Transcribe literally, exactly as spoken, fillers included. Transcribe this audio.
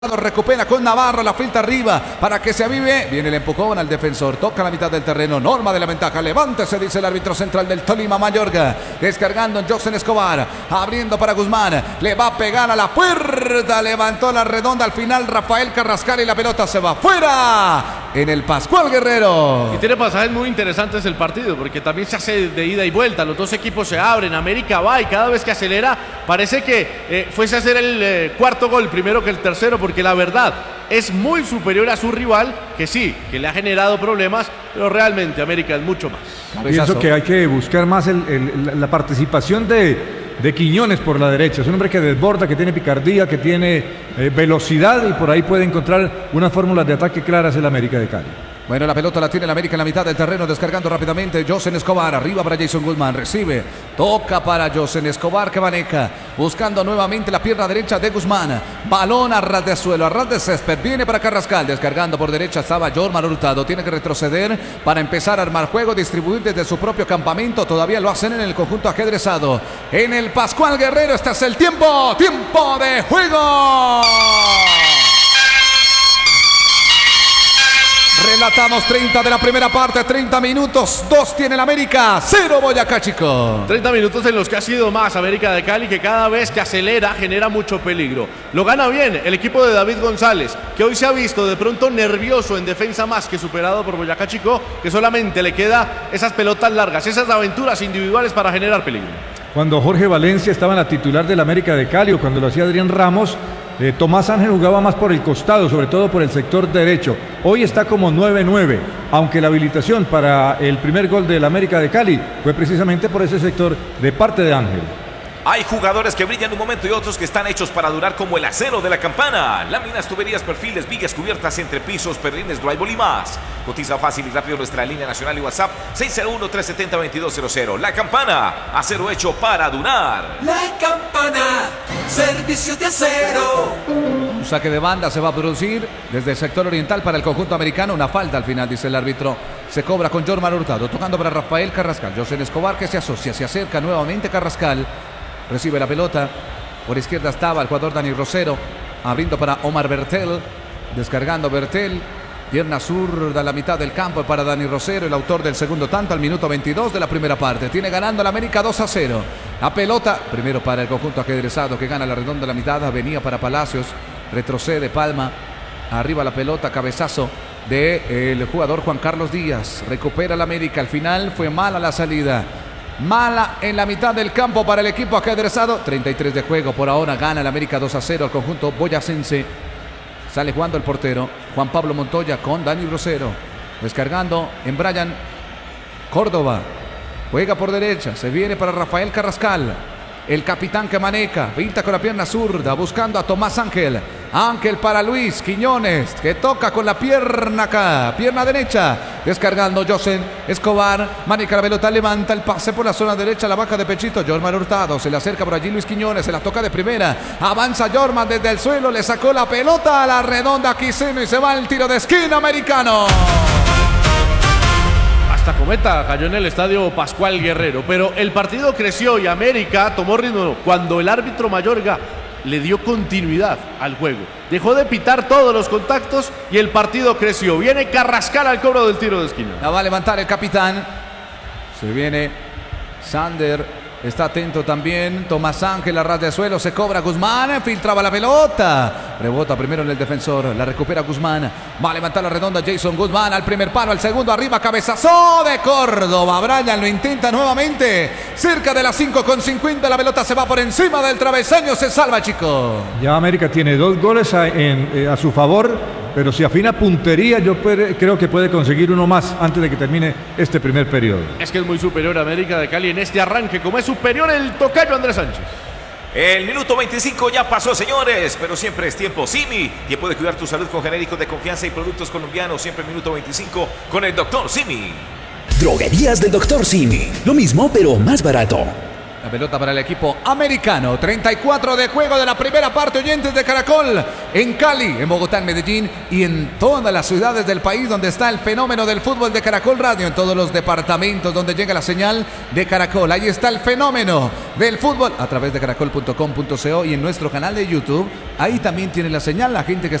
Recupera con Navarro, la filtra arriba para que se avive. Viene el empujón al defensor, toca la mitad del terreno. Norma de la ventaja, levántese, dice el árbitro central del Tolima, Mayorga. Descargando en José Escobar, abriendo para Guzmán. Le va a pegar a la puerta, levantó la redonda al final Rafael Carrascal y la pelota se va fuera en el Pascual Guerrero. Y tiene pasajes muy interesantes el partido, porque también se hace de ida y vuelta. Los dos equipos se abren, América va y cada vez que acelera parece que eh, fuese a hacer el eh, cuarto gol primero que el tercero, porque la verdad es muy superior a su rival, que sí, que le ha generado problemas, pero realmente América es mucho más. Pienso que hay que buscar más el, el, la participación de, de Quiñones por la derecha. Es un hombre que desborda, que tiene picardía, que tiene eh, velocidad y por ahí puede encontrar unas fórmulas de ataque claras el América de Cali. Bueno, la pelota la tiene el América en la mitad del terreno, descargando rápidamente José Escobar, arriba para Jason Guzmán, recibe, toca para José Escobar que maneja, buscando nuevamente la pierna derecha de Guzmán, balón a ras de suelo, a ras de césped, viene para Carrascal, descargando por derecha estaba Jorman Hurtado, tiene que retroceder para empezar a armar juego, distribuir desde su propio campamento, todavía lo hacen en el conjunto ajedrezado, en el Pascual Guerrero, este es el tiempo, tiempo de juego. Relatamos treinta de la primera parte, treinta minutos, dos tiene el América, cero Boyacá Chico. treinta minutos en los que ha sido más América de Cali, que cada vez que acelera genera mucho peligro. Lo gana bien el equipo de David González, que hoy se ha visto de pronto nervioso en defensa más que superado por Boyacá Chico, que solamente le queda esas pelotas largas, esas aventuras individuales para generar peligro. Cuando Jorge Valencia estaba en la titular del América de Cali o cuando lo hacía Adrián Ramos, Eh, Tomás Ángel jugaba más por el costado, sobre todo por el sector derecho. Hoy está como nueve nueve, aunque la habilitación para el primer gol del América de Cali fue precisamente por ese sector de parte de Ángel. Hay jugadores que brillan un momento y otros que están hechos para durar, como el acero de la Campana. Láminas, tuberías, perfiles, vigas cubiertas, entrepisos, perrines, drywall y más. Cotiza fácil y rápido nuestra línea nacional y WhatsApp seis cero uno, tres siete cero, dos dos cero cero. La Campana, acero hecho para durar. La Campana, servicio de acero. Un saque de banda se va a producir desde el sector oriental para el conjunto americano. Una falta al final, dice el árbitro. Se cobra con Jorman Hurtado, tocando para Rafael Carrascal. José Escobar que se asocia, se acerca nuevamente Carrascal. Recibe la pelota. Por izquierda estaba el jugador Dani Rosero. Abriendo para Omar Bertel. Descargando Bertel. Pierna zurda a la mitad del campo para Dani Rosero, el autor del segundo tanto al minuto veintidós de la primera parte. Tiene ganando el América dos a cero. La pelota, primero para el conjunto ajedrezado que gana la redonda a la mitad. Venía para Palacios. Retrocede Palma. Arriba la pelota, cabezazo del jugador Juan Carlos Díaz. Recupera el América. Al final fue mala la salida. Mala en la mitad del campo para el equipo ajedrezado. treinta y tres de juego. Por ahora gana el América dos a cero al conjunto boyacense. Sale jugando el portero Juan Pablo Montoya con Dani Rosero. Descargando en Brian Córdoba. Juega por derecha. Se viene para Rafael Carrascal. El capitán que maneja. Pinta con la pierna zurda. Buscando a Tomás Ángel. Ángel para Luis Quiñones. Que toca con la pierna acá. Pierna derecha. Descargando José Escobar. Maneja la pelota. Levanta el pase por la zona derecha. La baja de pechito. Jorman Hurtado. Se le acerca por allí Luis Quiñones. Se la toca de primera. Avanza Jorman desde el suelo. Le sacó la pelota a la redonda Quiseno. Y se va el tiro de esquina americano. Hasta cometa cayó en el estadio Pascual Guerrero, pero el partido creció y América tomó ritmo cuando el árbitro Mayorga le dio continuidad al juego. Dejó de pitar todos los contactos y el partido creció. Viene Carrascal al cobro del tiro de esquina. La va a levantar el capitán. Se viene Sander. Está atento también Tomás Ángel, a ras de suelo, se cobra Guzmán, filtraba la pelota, rebota primero en el defensor, la recupera Guzmán, va a levantar la redonda Jason Guzmán, al primer palo, al segundo, arriba, cabezazo de Córdoba, Brian lo intenta nuevamente, cerca de las cinco con cincuenta, la pelota se va por encima del travesaño, se salva Chico. Ya América tiene dos goles a, en, a su favor, pero si afina puntería, yo puede, creo que puede conseguir uno más antes de que termine este primer periodo. Es que es muy superior a América de Cali en este arranque, como es superior el tocayo Andrés Sánchez. El minuto veinticinco ya pasó, señores, pero siempre es tiempo Simi. Tiempo de cuidar tu salud con genéricos de confianza y productos colombianos. Siempre minuto veinticinco con el doctor Simi. Droguerías del doctor Simi. Lo mismo, pero más barato. La pelota para el equipo americano. treinta y cuatro de juego de la primera parte, oyentes de Caracol. En Cali, en Bogotá, en Medellín y en todas las ciudades del país donde está el fenómeno del fútbol de Caracol Radio. En todos los departamentos donde llega la señal de Caracol. Ahí está el fenómeno del fútbol a través de caracol punto com punto co y en nuestro canal de YouTube. Ahí también tiene la señal. La gente que